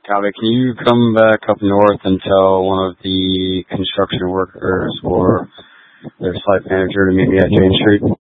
Copy. Can you come back up north and tell one of the construction workers or their site manager to meet me at Jane Street?